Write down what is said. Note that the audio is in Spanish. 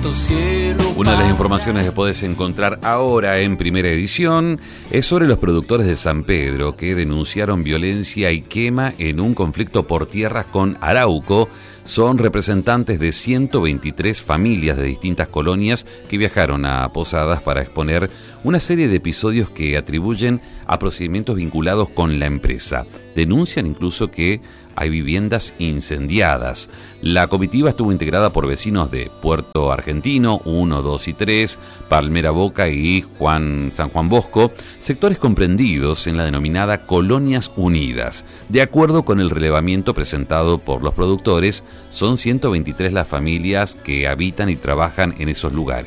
tanto cielo. Una de las informaciones que podés encontrar ahora en Primera Edición es sobre los productores de San Pedro que denunciaron violencia y quema en un conflicto por tierras con Arauco. Son representantes de 123 familias de distintas colonias que viajaron a Posadas para exponer una serie de episodios que atribuyen a procedimientos vinculados con la empresa. Denuncian incluso que hay viviendas incendiadas. La comitiva estuvo integrada por vecinos de Puerto Argentino, 1, 2 y 3, Palmera Boca y San Juan Bosco, sectores comprendidos en la denominada Colonias Unidas. De acuerdo con el relevamiento presentado por los productores, son 123 las familias que habitan y trabajan en esos lugares.